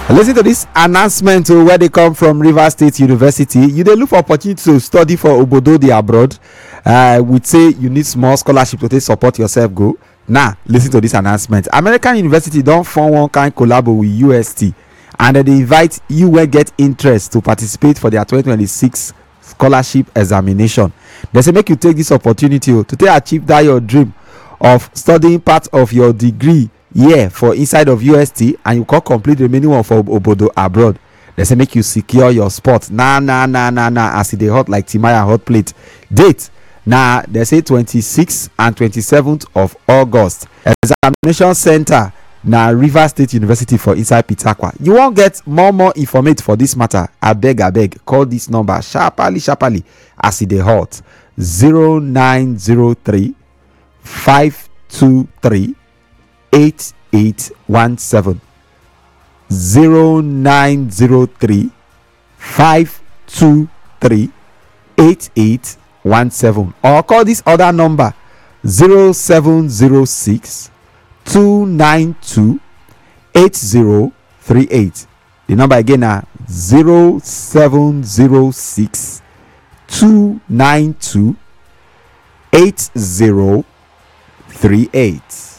Listen to this announcement where they come from Rivers State University. You dey look for opportunity to study for obodo dey abroad. We say you need small scholarship to take support yourself. Go now. Listen to this announcement. American University don form one kind collabo with UST, and they invite you wey get interest to participate for their 2026 scholarship examination. They say make you take this opportunity to take achieve that your dream of studying part of your degree here for inside of UST, and you can complete the remaining one for obodo abroad. They say make you secure your spot nah as e dey hot like timaya hot plate. Date now they say 26th and 27th of August. Examination center na Rivers State University for inside Pitakwa. You won't get more information for this matter. Abeg call this number sharply as e dey hot. 0903 523 8817. 0903 523 8817, or call this other number 0706 292 8038. The number again na 0706 292 8038.